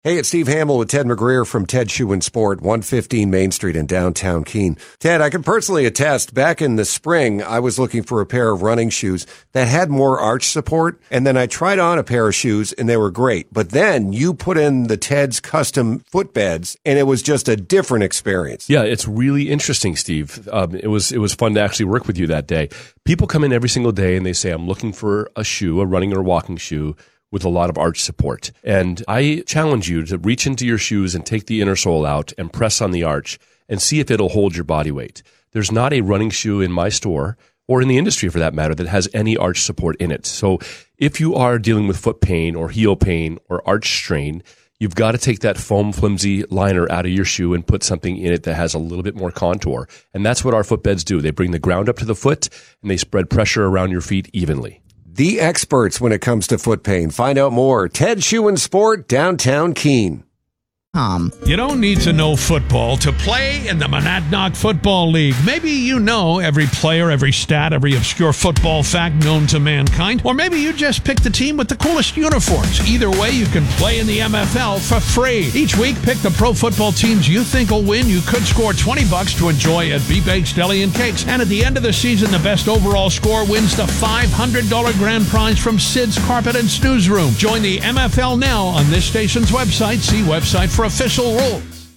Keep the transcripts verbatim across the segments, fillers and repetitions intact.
Hey, it's Steve Hamill with Ted McGreer from Ted Shoe and Sport, one fifteen Main Street in downtown Keene. Ted, I can personally attest, back in the spring, I was looking for a pair of running shoes that had more arch support, and then I tried on a pair of shoes, and they were great. But then you put in the Ted's custom footbeds, and it was just a different experience. Yeah, it's really interesting, Steve. Um, it was it was fun to actually work with you that day. People come in every single day, and they say, I'm looking for a shoe, a running or walking shoe, with a lot of arch support. And I challenge you to reach into your shoes and take the inner sole out and press on the arch and see if it'll hold your body weight. There's not a running shoe in my store, or in the industry for that matter, that has any arch support in it. So if you are dealing with foot pain or heel pain or arch strain, you've got to take that foam flimsy liner out of your shoe and put something in it that has a little bit more contour. And that's what our footbeds do. They bring the ground up to the foot and they spread pressure around your feet evenly. The experts when it comes to foot pain. Find out more. Ted Shoe and Sport, downtown Keene. Um. You don't need to know football to play in the Monadnock Football League. Maybe you know every player, every stat, every obscure football fact known to mankind. Or maybe you just picked the team with the coolest uniforms. Either way, you can play in the M F L for free. Each week, pick the pro football teams you think will win. You could score twenty bucks to enjoy at B-Bakes Deli and Cakes. And at the end of the season, the best overall score wins the five hundred dollars grand prize from Sid's Carpet and Snooze Room. Join the M F L now on this station's website. See website for official rules.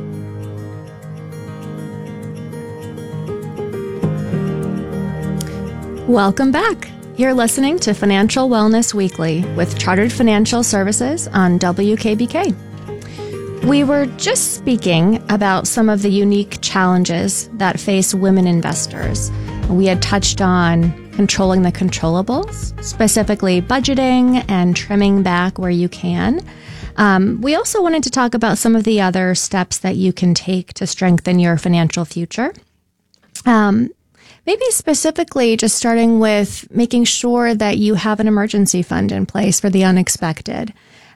Welcome back. You're listening to Financial Wellness Weekly with Chartered Financial Services on W K B K. We were just speaking about some of the unique challenges that face women investors. We had touched on controlling the controllables, specifically budgeting and trimming back where you can. Um, we also wanted to talk about some of the other steps that you can take to strengthen your financial future. Um, maybe specifically just starting with making sure that you have an emergency fund in place for the unexpected.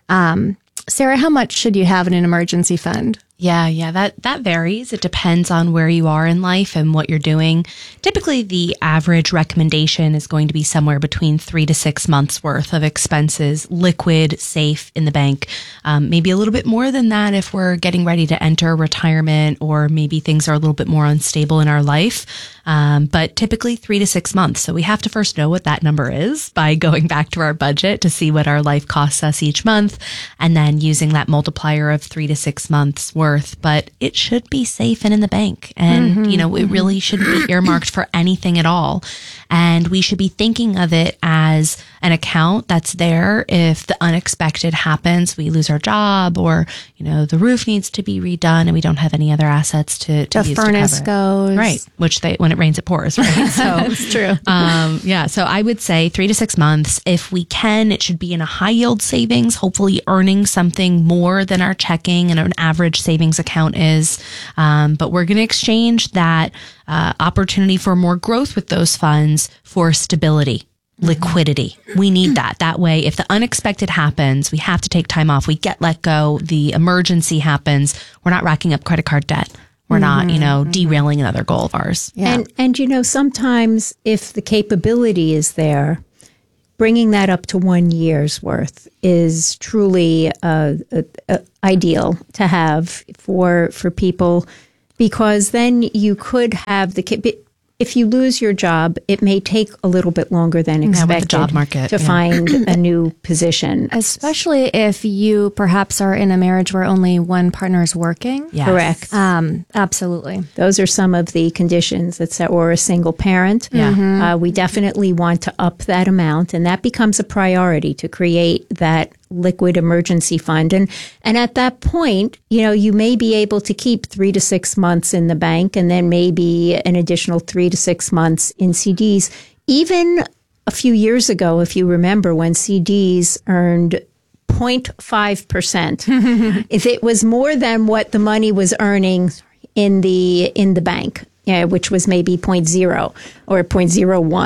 Um, Sarah, how much should you have in an emergency fund? Yeah, yeah, that, that varies. It depends on where you are in life and what you're doing. Typically, the average recommendation is going to be somewhere between three to six months worth of expenses, liquid, safe in the bank. Um, maybe a little bit more than that if we're getting ready to enter retirement or maybe things are a little bit more unstable in our life. Um, but typically three to six months. So we have to first know what that number is by going back to our budget to see what our life costs us each month and then using that multiplier of three to six months worth. But it should be safe and in the bank. And, mm-hmm, you know, it really shouldn't be earmarked for anything at all. And we should be thinking of it as an account that's there if the unexpected happens. We lose our job or, you know, the roof needs to be redone and we don't have any other assets to, to the use furnace to cover it. goes. Right. Which they, when it rains, it pours, right? So that's true. Um, yeah. So I would say three to six months. If we can, it should be in a high yield savings, hopefully earning something more than our checking and an average savings account is. Um, but we're going to exchange that uh, opportunity for more growth with those funds for stability, liquidity. We need that. That way, if the unexpected happens, we have to take time off. We get let go. The emergency happens. We're not racking up credit card debt. We're not, you know, derailing another goal of ours. Yeah. And, and, you know, sometimes if the capability is there, bringing that up to one year's worth is truly uh, uh, uh, ideal to have for for people, because then you could have the if you lose your job, it may take a little bit longer than expected yeah, with the job market, to yeah. find a new position. Especially if you perhaps are in a marriage where only one partner is working. Yes. Correct. Um, absolutely. Those are some of the conditions that set, or a single parent. Yeah. Mm-hmm. Uh, we definitely want to up that amount, and that becomes a priority to create that liquid emergency fund. And and at that point, you know, you may be able to keep three to six months in the bank and then maybe an additional three to six months in C Ds. Even a few years ago, if you remember, when C Ds earned zero point five percent, if it was more than what the money was earning in the in the bank, yeah, which was maybe zero point zero or zero point zero one.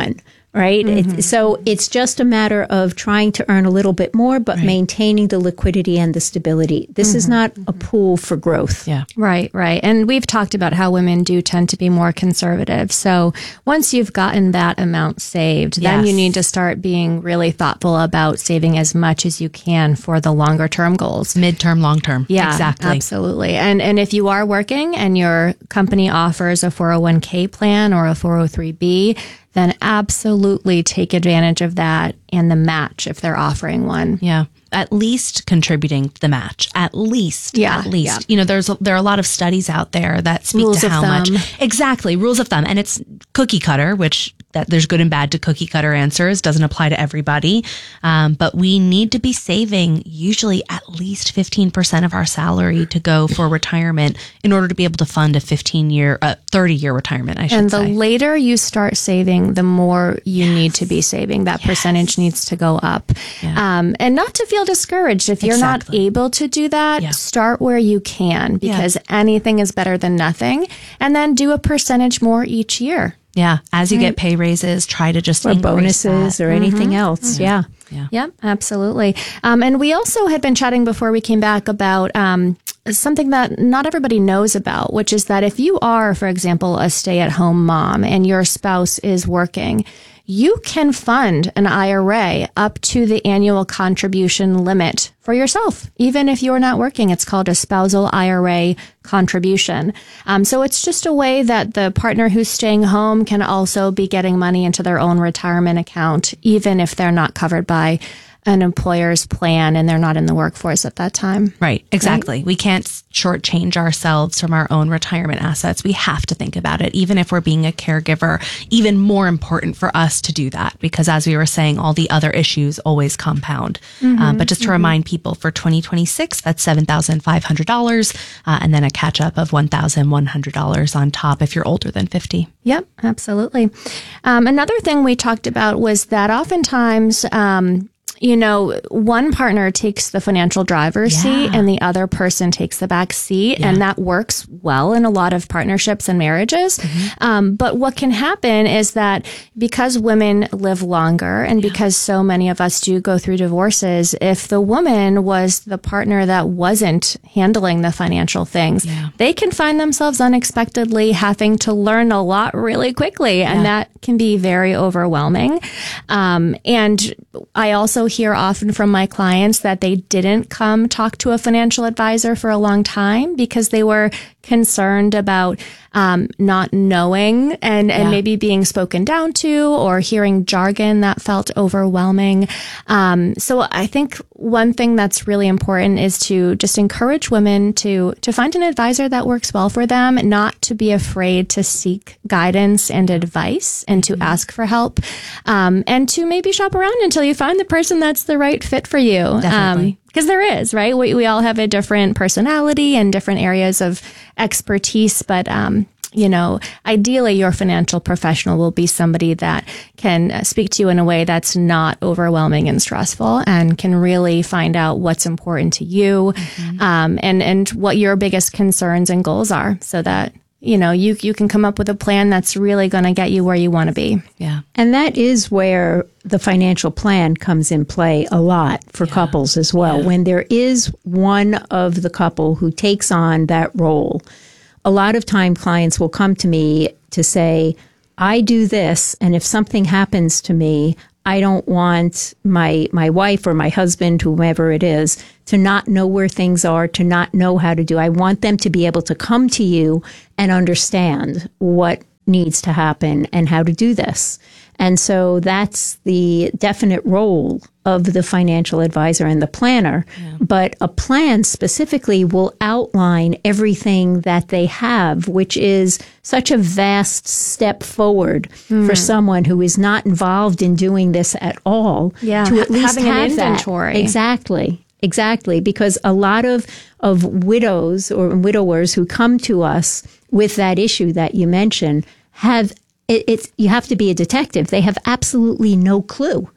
right? Mm-hmm. It, so it's just a matter of trying to earn a little bit more, but Right. maintaining the liquidity and the stability. This Mm-hmm. is not a pool for growth. Yeah. Right, right. And we've talked about how women do tend to be more conservative. So once you've gotten that amount saved, then Yes. you need to start being really thoughtful about saving as much as you can for the longer term goals. Midterm, long term. Yeah, Exactly. absolutely. And and if you are working and your company offers a four oh one k plan or a four oh three b, then absolutely take advantage of that and the match if they're offering one. Yeah. At least contributing to the match. At least. Yeah, At least. yeah. You know, there's a, there are a lot of studies out there that speak Rules to of how thumb. much. Exactly. Rules of thumb. And it's cookie cutter, which that there's good and bad to cookie cutter answers. Doesn't apply to everybody. Um, but we need to be saving usually at least fifteen percent of our salary to go for retirement in order to be able to fund a fifteen year, uh, thirty year retirement, I should And the say. later you start saving, the more you need to be saving. That percentage needs to go up. Yeah. Um, and not to feel discouraged. If you're Exactly. not able to do that, Yeah. start where you can because anything is better than nothing. And then do a percentage more each year. Yeah. As you get pay raises, try to just Or increase bonuses that. or anything else. Yeah. Yeah. Yep, absolutely. Um, and we also had been chatting before we came back about um, something that not everybody knows about, which is that if you are, for example, a stay-at-home mom and your spouse is working, you can fund an I R A up to the annual contribution limit for yourself, even if you're not working. It's called a spousal I R A contribution. Um, so it's just a way that the partner who's staying home can also be getting money into their own retirement account, even if they're not covered by an employer's plan and they're not in the workforce at that time. Right, exactly. We can't shortchange ourselves from our own retirement assets. We have to think about it, even if we're being a caregiver. Even more important for us to do that because, as we were saying, all the other issues always compound. Mm-hmm, Um, but just to mm-hmm. remind people, for twenty twenty-six, that's seven thousand five hundred dollars, uh, and then a catch up of one thousand one hundred dollars on top if you're older than fifty. Yep, absolutely. Um, another thing we talked about was that oftentimes, um, you know, one partner takes the financial driver's Yeah. seat and the other person takes the back seat. Yeah. And that works well in a lot of partnerships and marriages. Mm-hmm. Um, but what can happen is that because women live longer and because so many of us do go through divorces, if the woman was the partner that wasn't handling the financial things, Yeah. they can find themselves unexpectedly having to learn a lot really quickly. And that can be very overwhelming. Um, and I also hear often from my clients that they didn't come talk to a financial advisor for a long time because they were concerned about um, not knowing and, and Yeah. maybe being spoken down to or hearing jargon that felt overwhelming. Um, so I think one thing that's really important is to just encourage women to to find an advisor that works well for them, not to be afraid to seek guidance and advice and to ask for help, um, and to maybe shop around until you find the person that's the right fit for you. Definitely. Um, because there is, right? We, we all have a different personality and different areas of expertise, but, um, you know, ideally your financial professional will be somebody that can uh, speak to you in a way that's not overwhelming and stressful and can really find out what's important to you, um, and, and what your biggest concerns and goals are so that, you know, you, you can come up with a plan that's really going to get you where you want to be. Yeah. And that is where the financial plan comes in play a lot for couples as well. Yeah. When there is one of the couple who takes on that role, a lot of time clients will come to me to say, I do this, and if something happens to me, I don't want my my wife or my husband, whomever it is, to not know where things are, to not know how to do. I want them to be able to come to you and understand what needs to happen and how to do this. And so that's the definite role of the financial advisor and the planner. Yeah. But a plan specifically will outline everything that they have, which is such a vast step forward mm. for someone who is not involved in doing this at all. Yeah, to at least having have an inventory. That. Exactly. Exactly. Because a lot of, of widows or widowers who come to us with that issue that you mentioned have It, it's you have to be a detective. They have absolutely no clue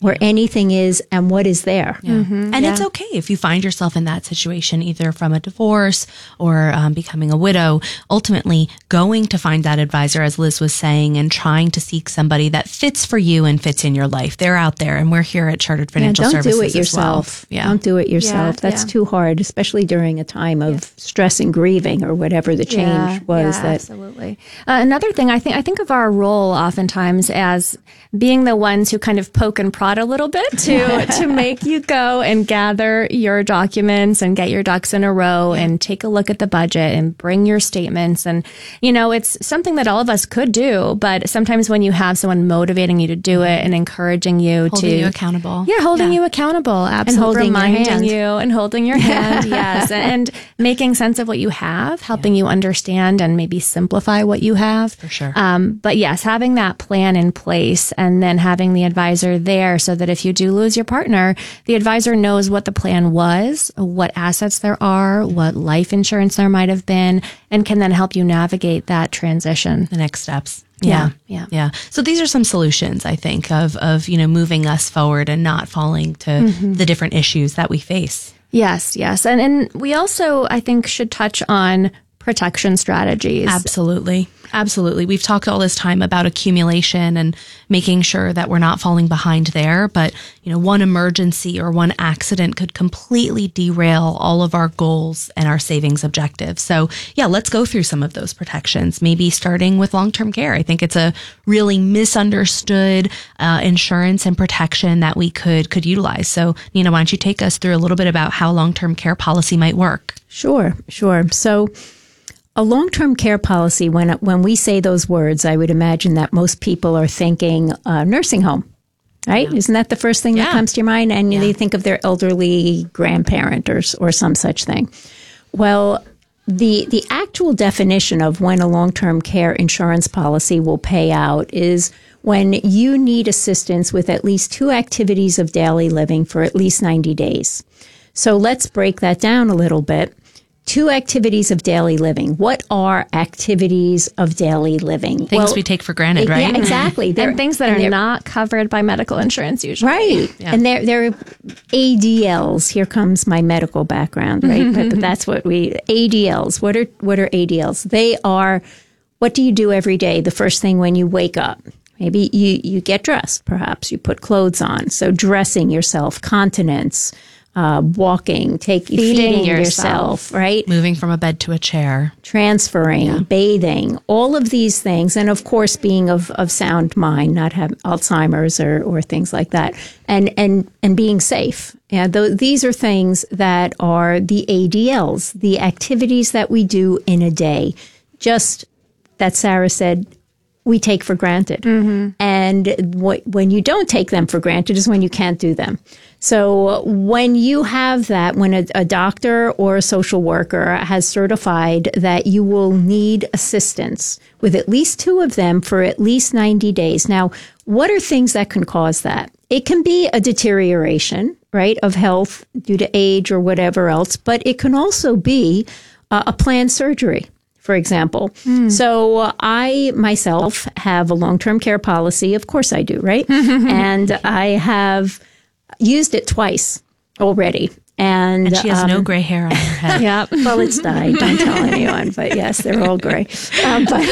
where anything is and what is there. Yeah. Mm-hmm. And Yeah. it's okay if you find yourself in that situation, either from a divorce or um, becoming a widow. Ultimately, going to find that advisor, as Liz was saying, and trying to seek somebody that fits for you and fits in your life. They're out there, and we're here at Chartered Financial Yeah, don't Services do it as yourself. well. Yeah. Don't do it yourself. Yeah, That's yeah. too hard, especially during a time of stress and grieving or whatever the change Yeah, was. yeah, that absolutely. Uh, another thing, I think I think of our role oftentimes as being the ones who kind of poke and prod a little bit to to make you go and gather your documents and get your ducks in a row and take a look at the budget and bring your statements. And you know, it's something that all of us could do, but sometimes when you have someone motivating you to do it and encouraging you Holding to you accountable. yeah, holding Yeah. you accountable, absolutely, holding your reminding hand. you and holding your hand, yes, and making sense of what you have, helping you understand and maybe simplify what you have. For sure. Um, but yes, having that plan in place and then having the advisor there so that if you do lose your partner, the advisor knows what the plan was, what assets there are, what life insurance there might have been, and can then help you navigate that transition. The next steps. Yeah, Yeah. yeah. Yeah. So these are some solutions, I think, of, of, you know, moving us forward and not falling to Mm-hmm. the different issues that we face. Yes, yes. And and we also, I think, should touch on protection strategies. Absolutely. Absolutely. We've talked all this time about accumulation and making sure that we're not falling behind there. But, you know, one emergency or one accident could completely derail all of our goals and our savings objectives. So, yeah, let's go through some of those protections, maybe starting with long-term care. I think it's a really misunderstood uh, insurance and protection that we could could utilize. So, Nina, why don't you take us through a little bit about how long-term care policy might work? Sure, sure. So a long-term care policy, when when we say those words, I would imagine that most people are thinking uh, nursing home, right? Yeah. Isn't that the first thing Yeah. that comes to your mind? And Yeah. they think of their elderly grandparent or or some such thing. Well, the the actual definition of when a long-term care insurance policy will pay out is when you need assistance with at least two activities of daily living for at least ninety days. So let's break that down a little bit. Two activities of daily living. What are activities of daily living? Things we take for granted, right? Yeah, exactly. They're, And things that and are they're- not covered by medical insurance usually. right. Yeah. And they're they're A D Ls. Here comes my medical background, right? but, but that's what we A D Ls. What are what are A D Ls? They are what do you do every day? The first thing when you wake up. Maybe you you get dressed. Perhaps you put clothes on. So dressing yourself, continence. Uh, walking, taking, Feeding feeding, yourself. yourself, right? Moving from a bed to a chair. Transferring, bathing, all of these things, and of course, being of, of sound mind, not have Alzheimer's or, or things like that, and and and being safe. Yeah, th- these are things that are the A D Ls, the activities that we do in a day. Just that Sarah said, we take for granted. Mm-hmm. And what, when you don't take them for granted is when you can't do them. So when you have that, when a, a doctor or a social worker has certified that you will need assistance with at least two of them for at least ninety days. Now, what are things that can cause that? It can be a deterioration, right, of health due to age or whatever else, but it can also be uh, a planned surgery. For example. Mm. So uh, I myself have a long-term care policy. Of course I do, right? And I have used it twice already. And, And she has um, no gray hair on her head. Yeah. well, it's dyed. Don't tell anyone. But yes, they're all gray. Um, but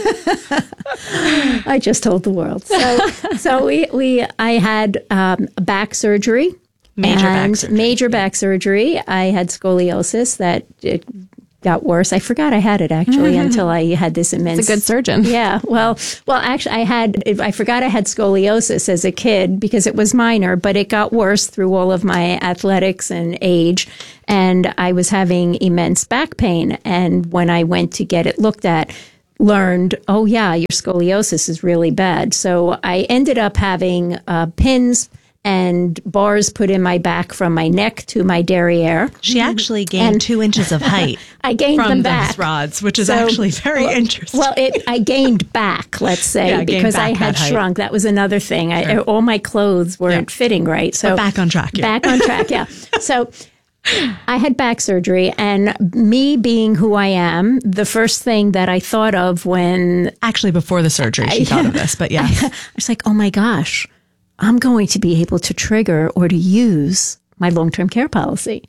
I just told the world. So, so we, we, I had um, back surgery. Major back and surgery. Major back surgery. I had scoliosis that it got worse. I forgot I had it actually until I had this immense. It's a good surgeon. Yeah. Well, well, actually, I had. I forgot I had scoliosis as a kid because it was minor, but it got worse through all of my athletics and age, and I was having immense back pain. And when I went to get it looked at, learned, oh yeah, your scoliosis is really bad. So I ended up having uh, pins and bars put in my back from my neck to my derriere. She actually gained And- two inches of height I gained from them those back. rods, which is So- actually very well, interesting. Well, it, I gained back, let's say, Yeah, gained because I back had that height. shrunk. That was another thing. I, all my clothes weren't Yeah. fitting right. So But back on track, yeah. Back on track, yeah. So I had back surgery, and me being who I am, the first thing that I thought of when Actually, before the surgery, she thought of this, but yeah. I was like, oh my gosh, I'm going to be able to trigger or to use my long-term care policy.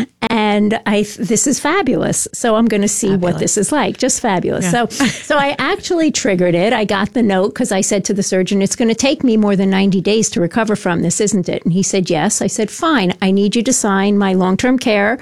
And I, this is fabulous. So I'm going to see fabulous. What this is like. Just fabulous. Yeah. So, so I actually triggered it. I got the note because I said to the surgeon, it's going to take me more than ninety days to recover from this, isn't it? And he said, yes. I said, fine. I need you to sign my long-term care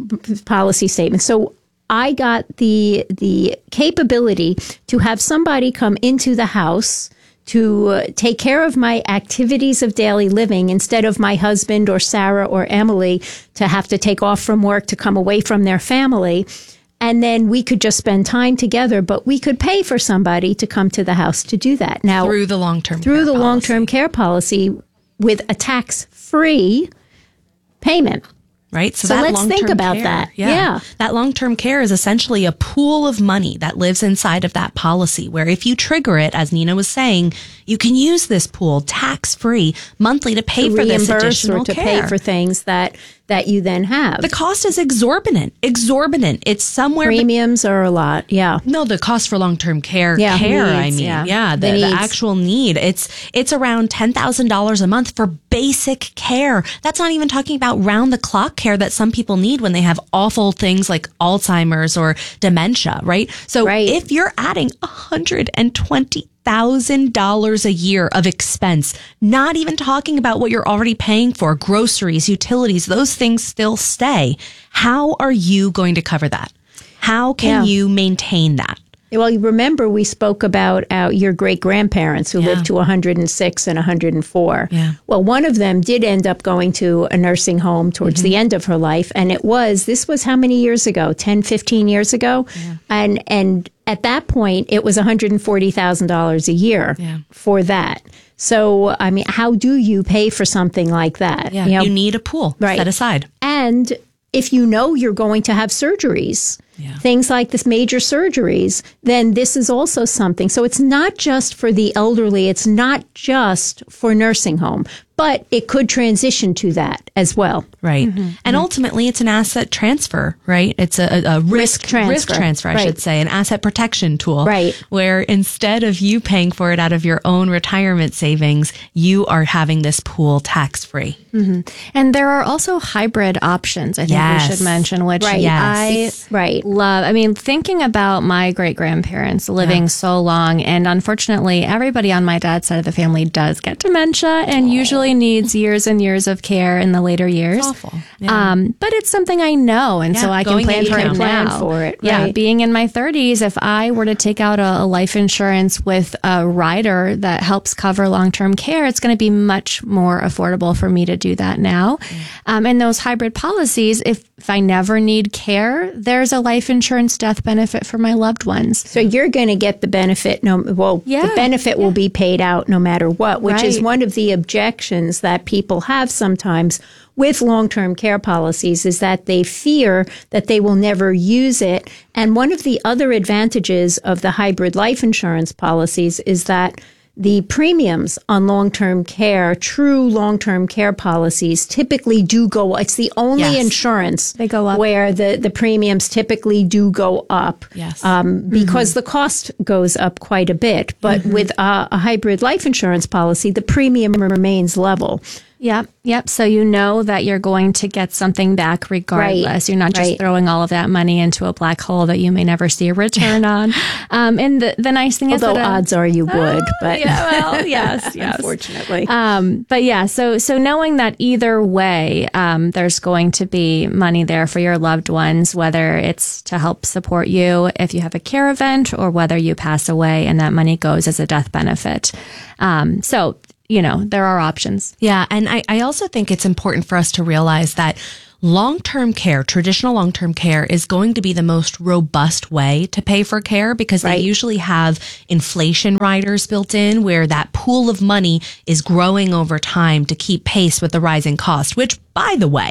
policy statement. So I got the, the capability to have somebody come into the house to uh, take care of my activities of daily living instead of my husband or Sarah or Emily to have to take off from work to come away from their family. And then we could just spend time together, but we could pay for somebody to come to the house to do that. Now, through the long-term through care the policy. long-term care policy with a tax-free payment. Right. So, so that let's think about care, that. Yeah. yeah. That long-term care is essentially a pool of money that lives inside of that policy where if you trigger it, as Nina was saying, you can use this pool tax-free monthly to pay to for this reimburse additional or to care. pay for things that, that you then have. The cost is exorbitant. Exorbitant. It's somewhere. Premiums be- are a lot. Yeah. No, the cost for long-term care, yeah, care, needs, I mean. Yeah, yeah the, the, the actual need. It's, it's around ten thousand dollars a month for basic care. That's not even talking about round-the-clock care that some people need when they have awful things like Alzheimer's or dementia, right? So right. if you're adding one hundred twenty thousand dollars a year of expense, not even talking about what you're already paying for, groceries, utilities, those things still stay. How are you going to cover that? How can yeah. you maintain that? Well, you remember we spoke about uh, your great-grandparents who yeah. lived to one hundred six and one hundred four. Yeah. Well, one of them did end up going to a nursing home towards mm-hmm. the end of her life. And it was, this was how many years ago? ten, fifteen years ago? Yeah. And, and at that point, it was one hundred forty thousand dollars a year yeah. for that. So, I mean, how do you pay for something like that? Yeah. You know, you need a pool right. set aside. And if you know you're going to have surgeries, yeah. things like this major surgeries, then this is also something. So it's not just for the elderly. It's not just for nursing home, but it could transition to that as well. Right. Mm-hmm. And mm-hmm. ultimately, it's an asset transfer, right? It's a, a risk, risk transfer, risk transfer I right. should say, an asset protection tool. Right. Where instead of you paying for it out of your own retirement savings, you are having this pool tax-free. Mm-hmm. And there are also hybrid options, I think yes. we should mention, which right. yes. I right. love. I mean, thinking about my great-grandparents living yeah. so long, and unfortunately, everybody on my dad's side of the family does get dementia and Aww. usually needs years and years of care in the later years. It's awful. Yeah. Um, but it's something I know, and yeah, so I can plan for it plan now. For it, right. Yeah, being in my thirties, if I were to take out a, a life insurance with a rider that helps cover long-term care, it's going to be much more affordable for me to do that now. Mm. Um, and those hybrid policies, if, if I never need care, there's a life insurance death benefit for my loved ones. So you're going to get the benefit. No, well, yeah. the benefit yeah. will be paid out no matter what, which right. is one of the objections that people have sometimes with long-term care policies, is that they fear that they will never use it. And one of the other advantages of the hybrid life insurance policies is that the premiums on long-term care, true long-term care policies, typically do go, it's the only yes. insurance they go up. where the, the premiums typically do go up. Yes. Um, because mm-hmm. the cost goes up quite a bit. But mm-hmm. with a, a hybrid life insurance policy, the premium remains level. Yep, yep. So you know that you're going to get something back regardless. Right. You're not just right. throwing all of that money into a black hole that you may never see a return on. Um, and the, the nice thing Although is that uh, odds are you would, oh, but yeah, well, yes, yes. Unfortunately. Um, but yeah, so so knowing that either way, um, there's going to be money there for your loved ones, whether it's to help support you if you have a care event, or whether you pass away and that money goes as a death benefit. Um, so. You know, there are options. Yeah. And I, I also think it's important for us to realize that long-term care, traditional long-term care, is going to be the most robust way to pay for care because right. they usually have inflation riders built in where that pool of money is growing over time to keep pace with the rising cost, which, by the way,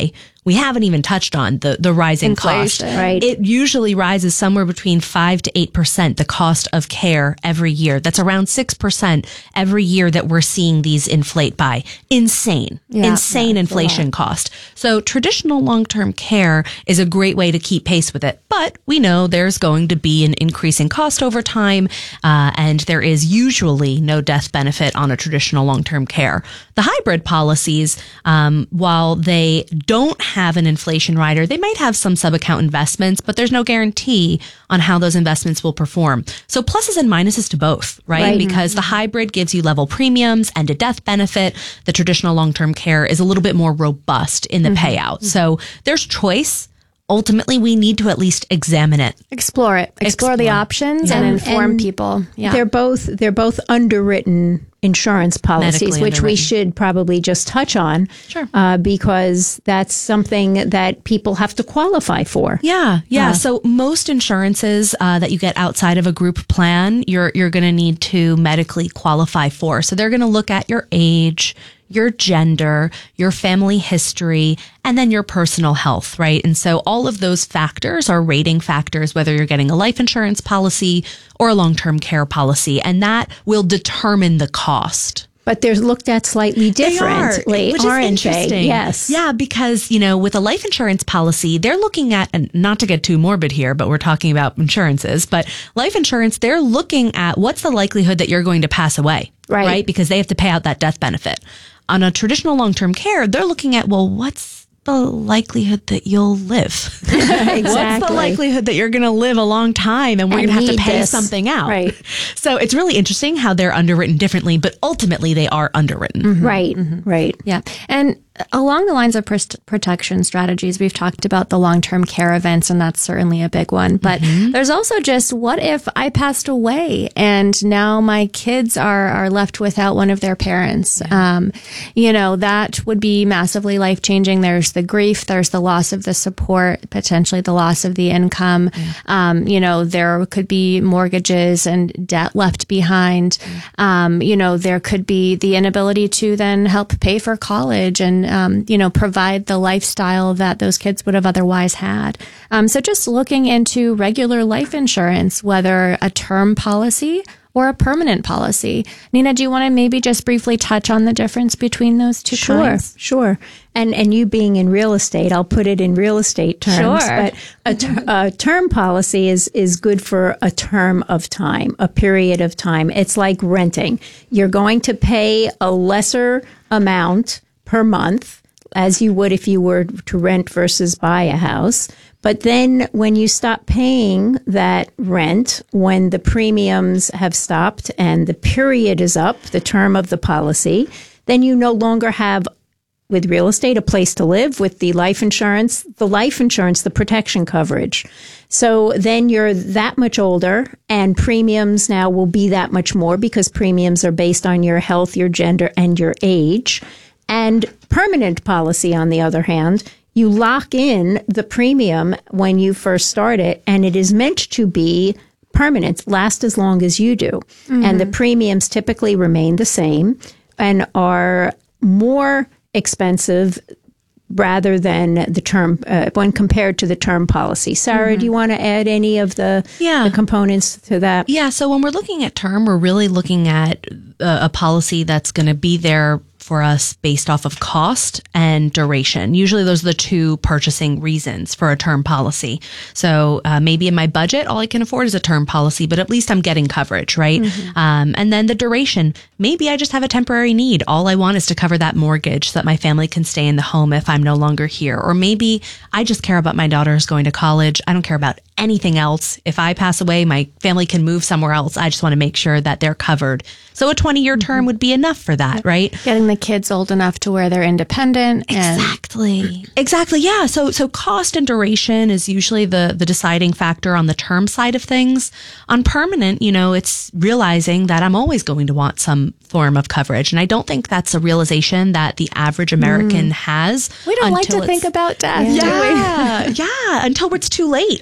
we haven't even touched on the, the rising cost. Inflation. Right. It usually rises somewhere between five to eight percent, the cost of care every year. That's around six percent every year that we're seeing these inflate by. Insane, Yeah, insane yeah, inflation cost. So traditional long-term care is a great way to keep pace with it. But we know there's going to be an increasing cost over time, uh, and there is usually no death benefit on a traditional long-term care. The hybrid policies, um, while they don't have an inflation rider, they might have some sub-account investments, but there's no guarantee on how those investments will perform. So pluses and minuses to both, right? Right. Because the hybrid gives you level premiums and a death benefit. The traditional long-term care is a little bit more robust in the payout. So there's choice. Ultimately, we need to at least examine it. Explore it. Explore, the Explore. options Yeah. and And- inform and people. Yeah. They're both they're both underwritten insurance policies, Medically which we underwritten. should probably just touch on, Sure. uh, because that's something that people have to qualify for. Yeah, yeah. So most insurances uh, that you get outside of a group plan, you're you're going to need to medically qualify for. So they're going to look at your age, your gender, your family history, and then your personal health, right? And so all of those factors are rating factors, whether you're getting a life insurance policy or a long-term care policy, and that will determine the cost. But they're looked at slightly differently, which is aren't interesting. they? Yes. Yeah, because, you know, with a life insurance policy, they're looking at, and not to get too morbid here, but we're talking about insurances, but life insurance, they're looking at what's the likelihood that you're going to pass away, Right. right? Because they have to pay out that death benefit. On a traditional long-term care, they're looking at, well, what's the likelihood that you'll live? Exactly. What's the likelihood that you're going to live a long time and we're And going to have to need pay this. something out? Right. So it's really interesting how they're underwritten differently, but ultimately they are underwritten. Right, right. Yeah. And along the lines of pr- protection strategies, we've talked about the long-term care events, and that's certainly a big one. But there's also just, what if I passed away and now my kids are, are left without one of their parents? Um, you know, that would be massively life-changing. There's the grief, there's the loss of the support, potentially the loss of the income. Um, you know, there could be mortgages and debt left behind. Um, you know, there could be the inability to then help pay for college and Um, you know, provide the lifestyle that those kids would have otherwise had. Um, so just looking into regular life insurance, whether a term policy or a permanent policy. Nina, do you want to maybe just briefly touch on the difference between those two Sure, kinds? sure. And and you being in real estate, I'll put it in real estate terms. Sure. But a, ter- a term policy is is good for a term of time, a period of time. It's like renting. You're going to pay a lesser amount per month as you would if you were to rent versus buy a house. But then when you stop paying that rent, when the premiums have stopped and the period is up, the term of the policy, then you no longer have, with real estate, a place to live. With the life insurance, the life insurance, the protection coverage. So then you're that much older, and premiums now will be that much more because premiums are based on your health, your gender, and your age. And permanent policy, on the other hand, you lock in the premium when you first start it, and it is meant to be permanent, last as long as you do. Mm-hmm. And the premiums typically remain the same and are more expensive rather than the term, uh, when compared to the term policy. Sarah, mm-hmm. do you want to add any of the, Yeah. the components to that? Yeah. So when we're looking at term, we're really looking at a, a policy that's going to be there for us based off of cost and duration. Usually those are the two purchasing reasons for a term policy. So uh, maybe in my budget, all I can afford is a term policy, but at least I'm getting coverage, right? Mm-hmm. Um, and then the duration, maybe I just have a temporary need. All I want is to cover that mortgage so that my family can stay in the home if I'm no longer here. Or maybe I just care about my daughters going to college. I don't care about anything else. If I pass away, my family can move somewhere else. I just want to make sure that they're covered. So a twenty-year mm-hmm. term would be enough for that, right? Getting the kids old enough to where they're independent. And Exactly. Exactly. Yeah. So so cost and duration is usually the the deciding factor on the term side of things. On permanent, you know, it's realizing that I'm always going to want some form of coverage. And I don't think that's a realization that the average American mm. has. We don't like to think about death, yeah, do we? yeah, until it's too late, until maybe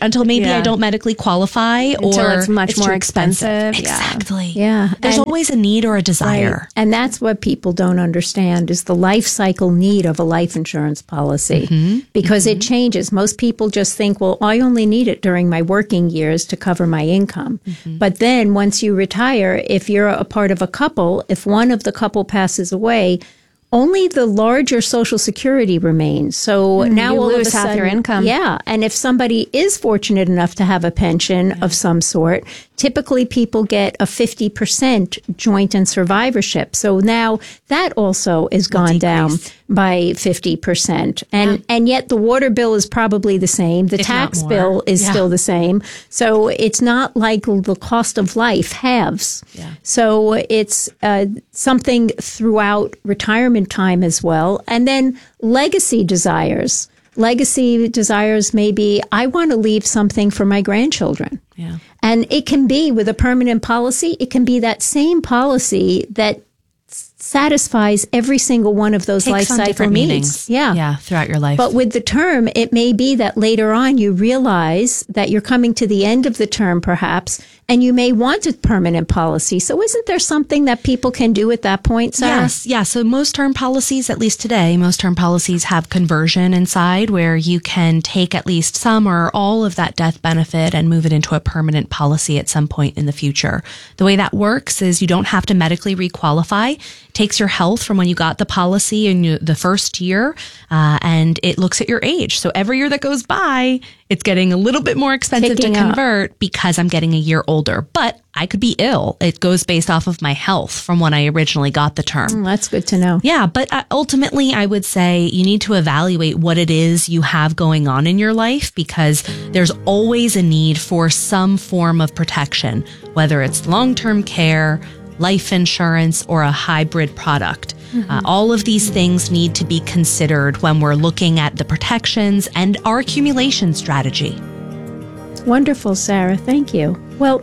I don't medically qualify Until or it's much more too expensive. Yeah. Exactly. Yeah. There's And- always a need or a desire. Right. And that's what people don't understand is the life cycle need of a life insurance policy Mm-hmm. because it changes. Most people just think, well, I only need it during my working years to cover my income. Mm-hmm. But then once you retire, if you're a part of a couple, if one of the couple passes away, only the larger Social Security remains. So now you all lose of a half sudden, your income. Yeah, and if somebody is fortunate enough to have a pension of some sort, typically people get a fifty percent joint and survivorship. So now that also is gone down by fifty percent. And and yet the water bill is probably the same. The If not tax more. bill is Yeah. still the same. So it's not like the cost of life halves. Yeah. So it's uh, something throughout retirement time as well. And then legacy desires. Legacy desires may be, I want to leave something for my grandchildren. Yeah. And it can be with a permanent policy, it can be that same policy that s- satisfies every single one of those life Takes on cycle different needs. meanings. Yeah. Yeah. Throughout your life. But with the term, it may be that later on you realize that you're coming to the end of the term, perhaps, and you may want a permanent policy. So isn't there something that people can do at that point, Sarah? Yes, yeah. So most term policies, at least today, most term policies have conversion inside where you can take at least some or all of that death benefit and move it into a permanent policy at some point in the future. The way that works is you don't have to medically requalify. It takes your health from when you got the policy in you- the first year, uh, and it looks at your age. So every year that goes by, it's getting a little bit more expensive Ticking to up. convert because I'm getting a year older. But I could be ill. It goes based off of my health from when I originally got the term. Mm, that's good to know. Yeah, but uh, ultimately, I would say you need to evaluate what it is you have going on in your life because there's always a need for some form of protection, whether it's long-term care, life insurance, or a hybrid product. Uh, all of these things need to be considered when we're looking at the protections and our accumulation strategy. Wonderful, Sarah. Thank you. Well,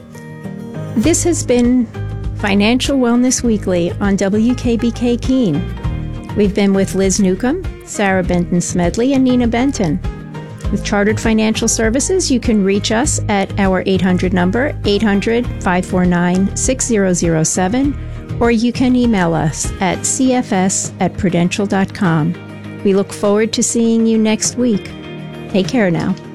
this has been Financial Wellness Weekly on W K B K Keene. We've been with Liz Newcomb, Sarah Benton Smedley, and Nina Benton. With Chartered Financial Services, you can reach us at our eight hundred number, eight hundred, five four nine, six zero zero seven, or you can email us at c f s at prudential dot com. We look forward to seeing you next week. Take care now.